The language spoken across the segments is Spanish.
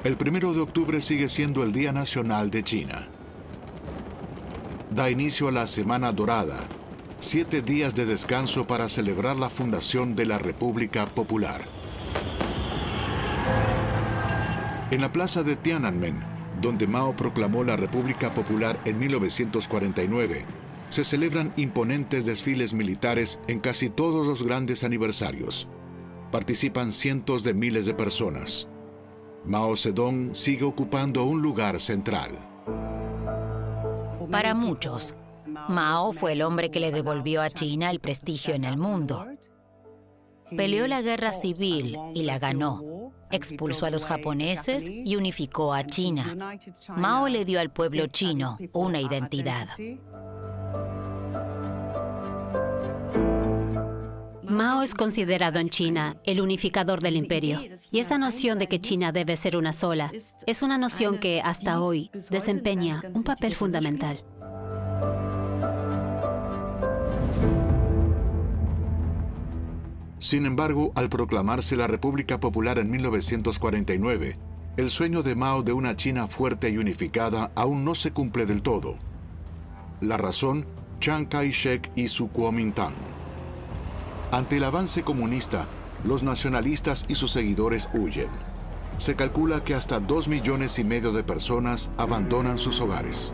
El 1 de octubre sigue siendo el Día Nacional de China. Da inicio a la Semana Dorada, 7 días de descanso para celebrar la fundación de la República Popular. En la plaza de Tiananmen, donde Mao proclamó la República Popular en 1949, se celebran imponentes desfiles militares en casi todos los grandes aniversarios. Participan cientos de miles de personas. Mao Zedong sigue ocupando un lugar central. Para muchos, Mao fue el hombre que le devolvió a China el prestigio en el mundo. Peleó la guerra civil y la ganó. Expulsó a los japoneses y unificó a China. Mao le dio al pueblo chino una identidad. Mao es considerado en China el unificador del imperio. Y esa noción de que China debe ser una sola es una noción que hasta hoy desempeña un papel fundamental. Sin embargo, al proclamarse la República Popular en 1949, el sueño de Mao de una China fuerte y unificada aún no se cumple del todo. La razón, Chiang Kai-shek y su Kuomintang. Ante el avance comunista, los nacionalistas y sus seguidores huyen. Se calcula que hasta 2,5 millones de personas abandonan sus hogares.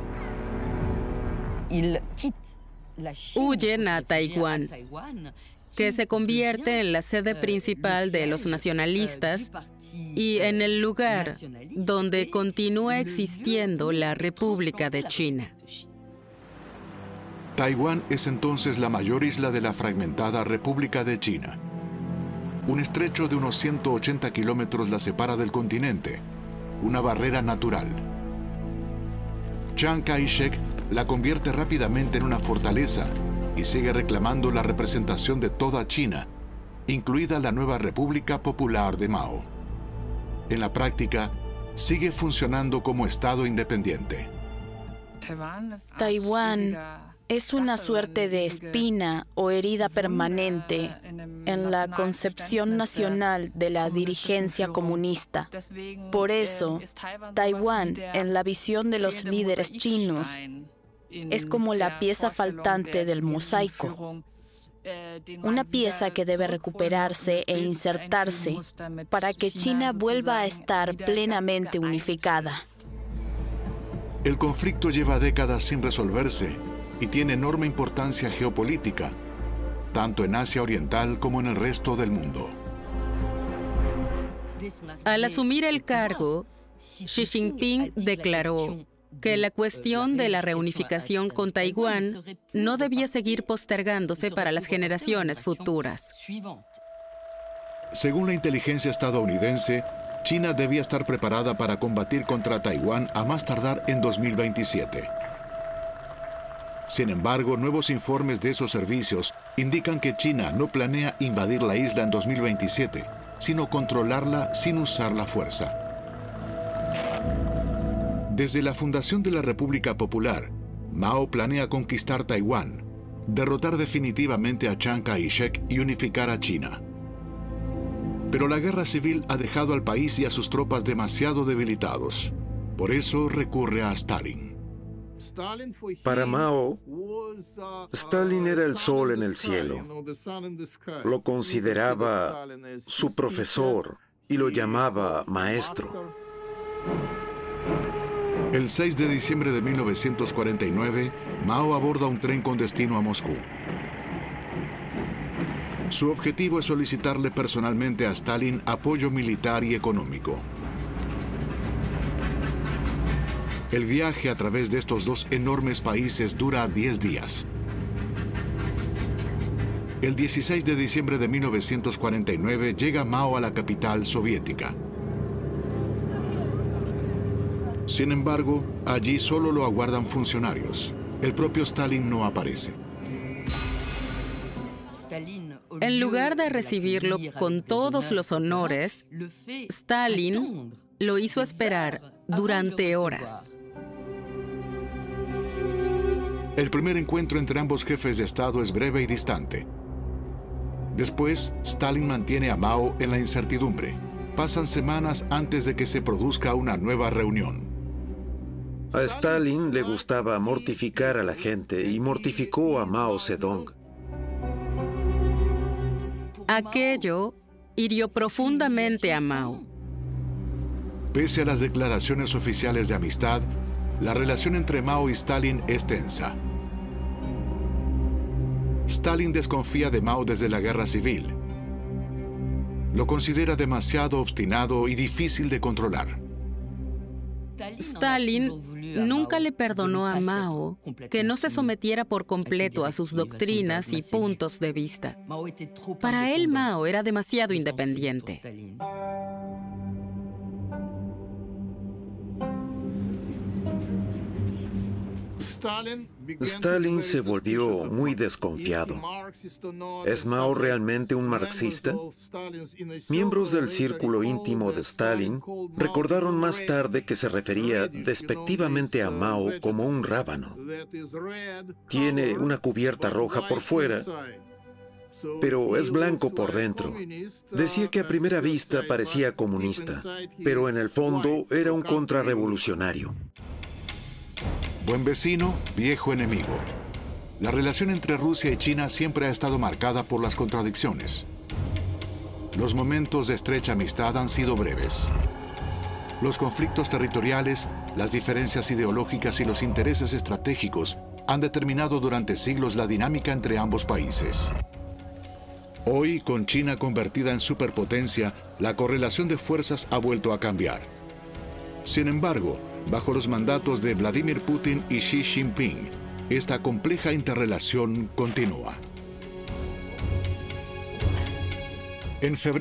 Huyen a Taiwán, que se convierte en la sede principal de los nacionalistas y en el lugar donde continúa existiendo la República de China. Taiwán es entonces la mayor isla de la fragmentada República de China. Un estrecho de unos 180 kilómetros la separa del continente, una barrera natural. Chiang Kai-shek la convierte rápidamente en una fortaleza y sigue reclamando la representación de toda China, incluida la nueva República Popular de Mao. En la práctica, sigue funcionando como Estado independiente. Taiwán es una suerte de espina o herida permanente en la concepción nacional de la dirigencia comunista. Por eso, Taiwán, en la visión de los líderes chinos, es como la pieza faltante del mosaico. Una pieza que debe recuperarse e insertarse para que China vuelva a estar plenamente unificada. El conflicto lleva décadas sin resolverse y tiene enorme importancia geopolítica, tanto en Asia Oriental como en el resto del mundo. Al asumir el cargo, Xi Jinping declaró que la cuestión de la reunificación con Taiwán no debía seguir postergándose para las generaciones futuras. Según la inteligencia estadounidense, China debía estar preparada para combatir contra Taiwán a más tardar en 2027. Sin embargo, nuevos informes de esos servicios indican que China no planea invadir la isla en 2027, sino controlarla sin usar la fuerza. Desde la fundación de la República Popular, Mao planea conquistar Taiwán, derrotar definitivamente a Chiang Kai-shek y unificar a China. Pero la guerra civil ha dejado al país y a sus tropas demasiado debilitados. Por eso recurre a Stalin. Para Mao, Stalin era el sol en el cielo. Lo consideraba su profesor y lo llamaba maestro. El 6 de diciembre de 1949, Mao aborda un tren con destino a Moscú. Su objetivo es solicitarle personalmente a Stalin apoyo militar y económico. El viaje a través de estos dos enormes países dura 10 días. El 16 de diciembre de 1949 llega Mao a la capital soviética. Sin embargo, allí solo lo aguardan funcionarios. El propio Stalin no aparece. En lugar de recibirlo con todos los honores, Stalin lo hizo esperar durante horas. El primer encuentro entre ambos jefes de Estado es breve y distante. Después, Stalin mantiene a Mao en la incertidumbre. pasan semanas antes de que se produzca una nueva reunión. A Stalin le gustaba mortificar a la gente y mortificó a Mao Zedong. Aquello hirió profundamente a Mao. Pese a las declaraciones oficiales de amistad, la relación entre Mao y Stalin es tensa. Stalin desconfía de Mao desde la guerra civil. Lo considera demasiado obstinado y difícil de controlar. Stalin nunca le perdonó a Mao que no se sometiera por completo a sus doctrinas y puntos de vista. Para él, Mao era demasiado independiente. Stalin se volvió muy desconfiado. ¿Es Mao realmente un marxista? Miembros del círculo íntimo de Stalin recordaron más tarde que se refería despectivamente a Mao como un rábano. Tiene una cubierta roja por fuera, pero es blanco por dentro. Decía que a primera vista parecía comunista, pero en el fondo era un contrarrevolucionario. Buen vecino, viejo enemigo. La relación entre Rusia y China siempre ha estado marcada por las contradicciones. Los momentos de estrecha amistad han sido breves. Los conflictos territoriales, las diferencias ideológicas y los intereses estratégicos han determinado durante siglos la dinámica entre ambos países. Hoy, con China convertida en superpotencia, la correlación de fuerzas ha vuelto a cambiar. Sin embargo, bajo los mandatos de Vladimir Putin y Xi Jinping, esta compleja interrelación continúa. En febrero